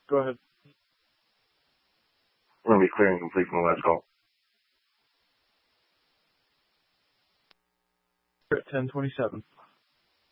Go ahead. We're going to be clear and complete from the last call. We're at 10:27.